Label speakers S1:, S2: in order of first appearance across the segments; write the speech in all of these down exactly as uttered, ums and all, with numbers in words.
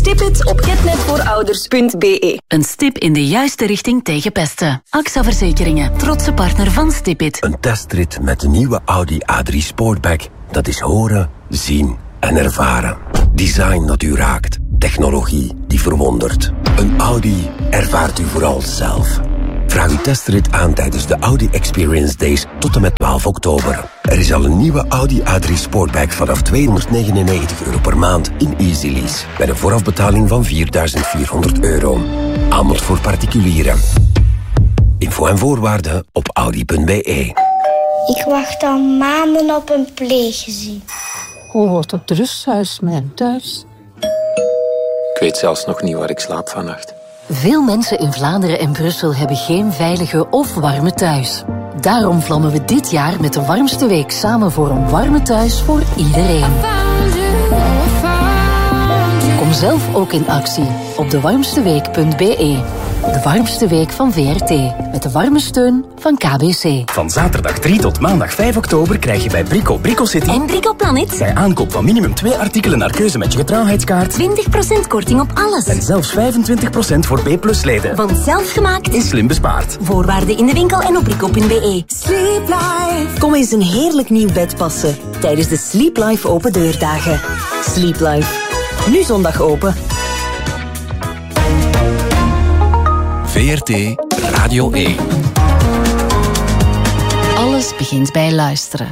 S1: Stipit op getnetvoorouders punt b e.
S2: Een stip in de juiste richting tegen pesten. A X A Verzekeringen, trotse partner van Stipit.
S3: Een testrit met de nieuwe Audi A drie Sportback. Dat is horen, zien en ervaren. Design dat u raakt. Technologie die verwondert. Een Audi ervaart u vooral zelf. Vraag uw testrit aan tijdens de Audi Experience Days tot en met twaalf oktober. Er is al een nieuwe Audi A drie Sportback vanaf tweehonderdnegenennegentig euro per maand in Easy Lease. Met een voorafbetaling van vierduizend vierhonderd euro. Aanbod voor particulieren. Info en voorwaarden op audi punt b e.
S4: Ik wacht al maanden op een pleeggezin.
S5: Hoe wordt het rusthuis mijn thuis?
S6: Ik weet zelfs nog niet waar ik slaap vannacht.
S2: Veel mensen in Vlaanderen en Brussel hebben geen veilige of warme thuis. Daarom vlammen we dit jaar met de warmste week samen voor een warme thuis voor iedereen. Kom zelf ook in actie op de warmste week punt b e. De warmste week van V R T. Met de warme steun van K B C.
S7: Van zaterdag drie tot maandag vijf oktober krijg je bij Brico Brico City
S8: en Brico Planet
S7: bij aankoop van minimum twee artikelen naar keuze met je getrouwheidskaart
S8: twintig procent korting op alles.
S7: En zelfs vijfentwintig procent voor B plus leden.
S8: Want zelfgemaakt
S7: is slim bespaard.
S8: Voorwaarden in de winkel en op brico punt b e. Sleep Life. Kom eens een heerlijk nieuw bed passen tijdens de Sleep Life open deurdagen. Sleep Life. Nu zondag open.
S9: V R T Radio één.
S2: Alles begint bij luisteren.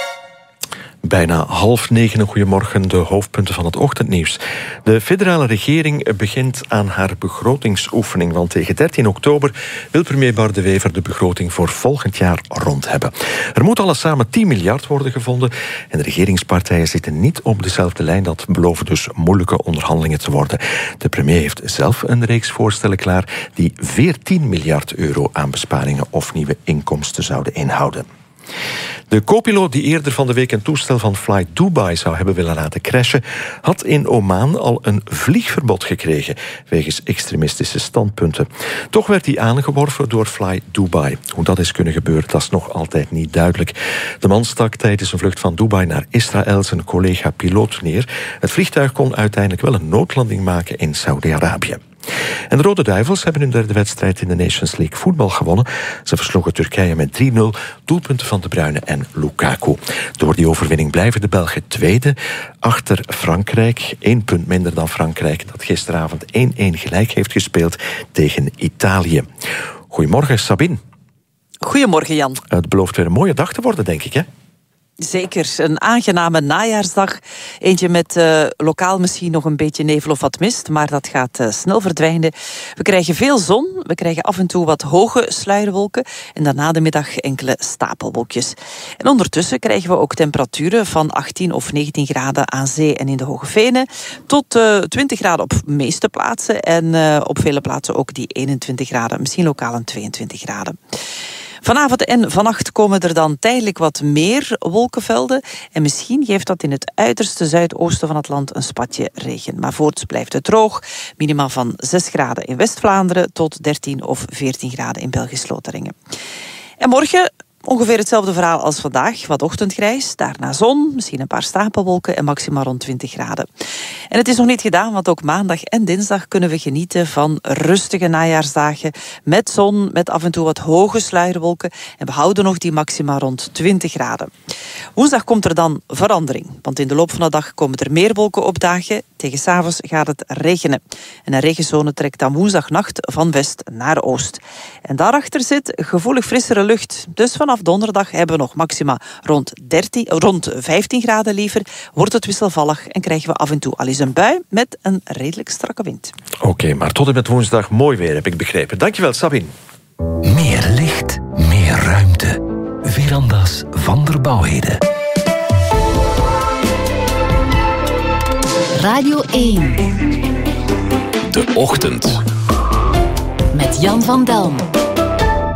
S10: Bijna half negen, een goedemorgen, de hoofdpunten van het ochtendnieuws. De federale regering begint aan haar begrotingsoefening, want tegen dertien oktober wil premier Bart De Wever de begroting voor volgend jaar rond hebben. Er moet alles samen tien miljard worden gevonden en de regeringspartijen zitten niet op dezelfde lijn. Dat beloven dus moeilijke onderhandelingen te worden. De premier heeft zelf een reeks voorstellen klaar die veertien miljard euro aan besparingen of nieuwe inkomsten zouden inhouden. De co-piloot die eerder van de week een toestel van Fly Dubai zou hebben willen laten crashen, had in Oman al een vliegverbod gekregen wegens extremistische standpunten. Toch werd hij aangeworven door Fly Dubai. Hoe dat is kunnen gebeuren, dat is nog altijd niet duidelijk. De man stak tijdens een vlucht van Dubai naar Israël zijn collega-piloot neer. Het vliegtuig kon uiteindelijk wel een noodlanding maken in Saudi-Arabië. En de Rode Duivels hebben hun derde wedstrijd in de Nations League voetbal gewonnen. Ze versloegen Turkije met drie nul, doelpunten van De Bruyne en Lukaku. Door die overwinning blijven de Belgen tweede, achter Frankrijk. Eén punt minder dan Frankrijk, dat gisteravond één-één gelijk heeft gespeeld tegen Italië. Goedemorgen, Sabine.
S11: Goedemorgen, Jan.
S10: Het belooft weer een mooie dag te worden, denk ik, hè?
S11: Zeker, een aangename najaarsdag. Eentje met uh, lokaal misschien nog een beetje nevel of wat mist, maar dat gaat uh, snel verdwijnen. We krijgen veel zon, we krijgen af en toe wat hoge sluierwolken en daarna de middag enkele stapelwolkjes. En ondertussen krijgen we ook temperaturen van achttien of negentien graden aan zee en in de Hoge Venen, tot uh, twintig graden op de meeste plaatsen en uh, op vele plaatsen ook die eenentwintig graden, misschien lokaal een tweeëntwintig graden. Vanavond en vannacht komen er dan tijdelijk wat meer wolkenvelden. En misschien geeft dat in het uiterste zuidoosten van het land een spatje regen. Maar voorts blijft het droog. Minimaal van zes graden in West-Vlaanderen tot dertien of veertien graden in Belgisch-Lotharingen. En morgen ongeveer hetzelfde verhaal als vandaag. Wat ochtendgrijs, daarna zon, misschien een paar stapelwolken en maximaal rond twintig graden. En het is nog niet gedaan, want ook maandag en dinsdag kunnen we genieten van rustige najaarsdagen met zon, met af en toe wat hoge sluierwolken. En we houden nog die maxima rond twintig graden. Woensdag komt er dan verandering, want in de loop van de dag komen er meer wolken opdagen. Tegen 's avonds gaat het regenen. En een regenzone trekt dan woensdagnacht van west naar oost. En daarachter zit gevoelig frissere lucht. Dus vanaf donderdag hebben we nog maxima rond, dertien, rond vijftien graden liever. Wordt het wisselvallig en krijgen we af en toe al eens een bui met een redelijk strakke wind.
S10: Oké, okay, maar tot en met woensdag mooi weer, heb ik begrepen. Dankjewel, Sabine.
S9: Meer licht, meer ruimte. Veranda's van der Bouwheden.
S2: Radio één.
S9: De ochtend.
S2: Met Jan van Delm.